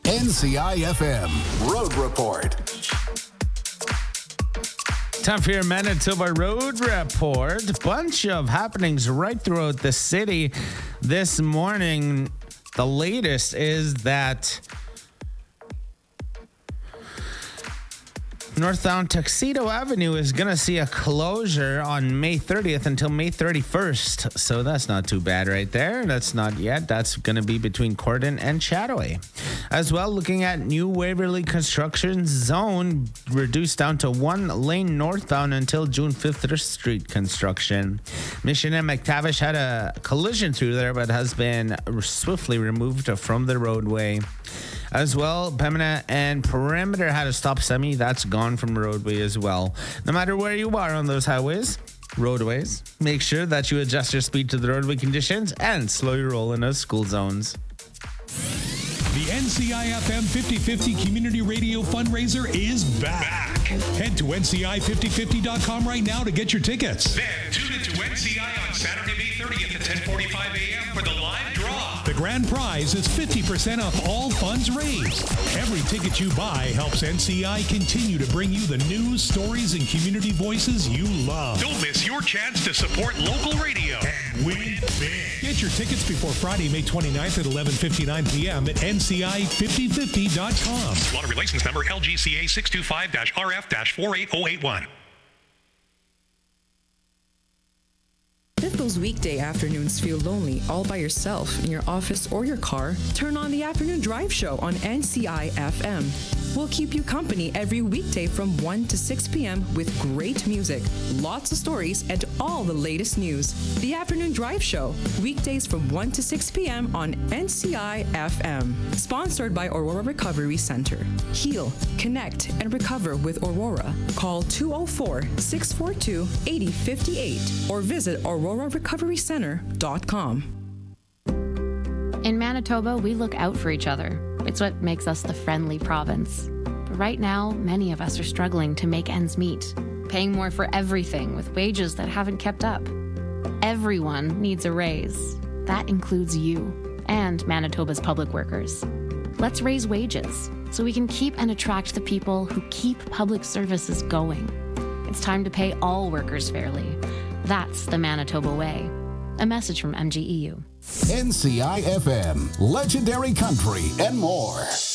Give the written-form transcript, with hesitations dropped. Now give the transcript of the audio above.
NCI-FM Road Report. Time for your Manitoba Road Report. Bunch of happenings right throughout the city this morning. The latest is that northbound Tuxedo Avenue is going to see a closure on May 30th until May 31st. So that's not too bad right there. That's not yet. That's going to be between Cordon and Chattaway. As well, looking at New Waverly construction zone reduced down to one lane northbound until June 5th Street construction. Mission and McTavish had a collision through there, but has been swiftly removed from the roadway. As well, Pembina and Perimeter had a stop semi. That's gone from the roadway as well. No matter where you are on those roadways, make sure that you adjust your speed to the roadway conditions and slow your roll in those school zones. The NCI-FM 50/50 Community Radio Fundraiser is back. Head to NCI5050.com right now to get your tickets. Then tune into NCI on Saturday, May 30th at 10:45 a.m. for the live draw. The grand prize is 50% off all funds raised. Every ticket you buy helps NCI continue to bring you the news, stories, and community voices you love. Don't miss your chance to support local radio And win big. Get your tickets before Friday, May 29th at 11:59 p.m. at NCI5050.com. Lottery license number LGCA 625-RF-48081. If those weekday afternoons feel lonely all by yourself in your office or your car, turn on the Afternoon Drive Show on NCI-FM. We'll keep you company every weekday from 1 to 6 p.m. with great music, lots of stories, and all the latest news. The Afternoon Drive Show, weekdays from 1 to 6 p.m. on NCI-FM. Sponsored by Aurora Recovery Center. Heal, connect, and recover with Aurora. Call 204-642-8058 or visit aurorarecoverycenter.com. In Manitoba, we look out for each other. It's what makes us the friendly province. But right now, many of us are struggling to make ends meet, paying more for everything with wages that haven't kept up. Everyone needs a raise. That includes you and Manitoba's public workers. Let's raise wages so we can keep and attract the people who keep public services going. It's time to pay all workers fairly. That's the Manitoba way. A message from MGEU. NCI-FM, legendary country and more.